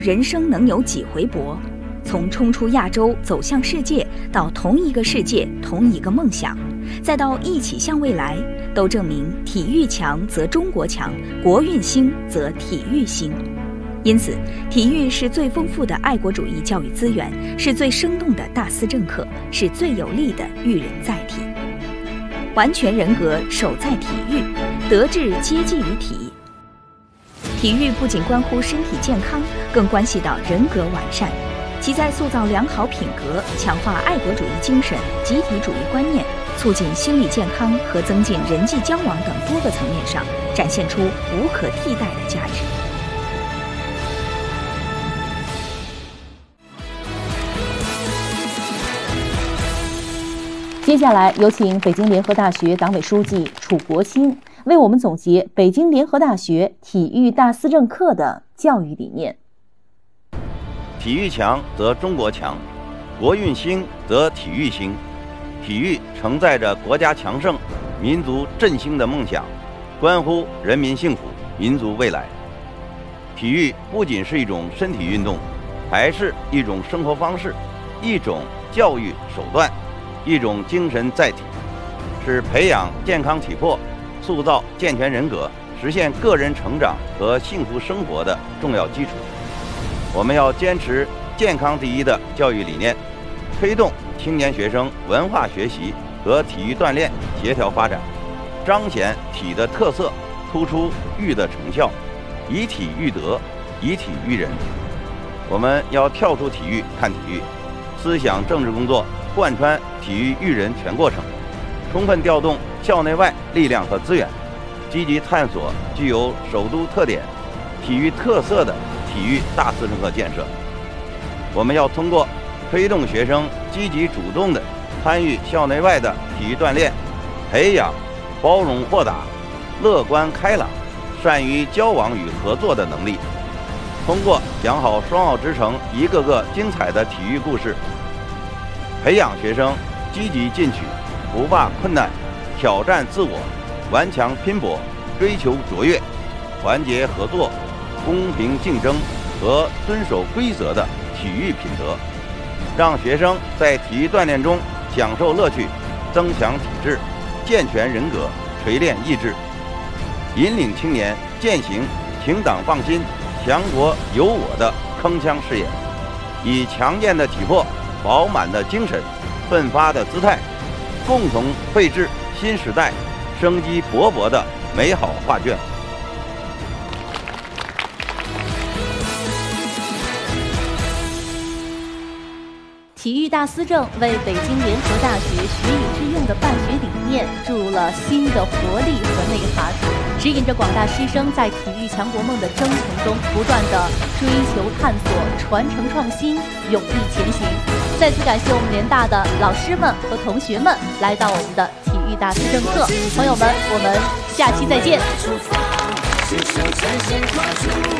人生能有几回搏？从冲出亚洲走向世界，到同一个世界同一个梦想，再到一起向未来，都证明体育强则中国强，国运兴则体育兴。因此，体育是最丰富的爱国主义教育资源，是最生动的大思政课，是最有力的育人载体。完全人格守在体育，德智皆济于体。体育不仅关乎身体健康，更关系到人格完善。其在塑造良好品格、强化爱国主义精神、集体主义观念、促进心理健康和增进人际交往等多个层面上，展现出无可替代的价值。 接下来有请北京联合大学党委书记楚国清为我们总结北京联合大学体育大思政课的教育理念。 体育强则中国强，国运兴则体育兴。体育承载着国家强盛、民族振兴的梦想，关乎人民幸福、民族未来。体育不仅是一种身体运动，还是一种生活方式，一种教育手段，一种精神载体，是培养健康体魄、塑造健全人格、实现个人成长和幸福生活的重要基础。我们要坚持健康第一的教育理念，推动青年学生文化学习和体育锻炼协调发展，彰显体的特色，突出育的成效，以体育德，以体育人。我们要跳出体育看体育，思想政治工作贯穿体育育人全过程，充分调动校内外力量和资源，积极探索具有首都特点、体育特色的体育大思政课建设。我们要通过推动学生积极主动地参与校内外的体育锻炼，培养包容豁达、乐观开朗、善于交往与合作的能力。通过讲好双奥之城一个个精彩的体育故事，培养学生积极进取、不怕困难、挑战自我、顽强拼搏、追求卓越、团结合作、公平竞争和遵守规则的体育品德，让学生在体育锻炼中享受乐趣，增强体质，健全人格，锤炼意志，引领青年践行挺党放心、强国有我的铿锵誓言，以强健的体魄、饱满的精神、奋发的姿态，共同绘制新时代生机勃勃的美好画卷。 体育大思政为北京联合大学学以致用的办学理念注入了新的活力和内涵，指引着广大师生在体育强国梦的征程中不断的追求探索、传承创新、勇立前行。再次感谢我们联大的老师们和同学们来到我们的体育大思政课，朋友们，我们下期再见。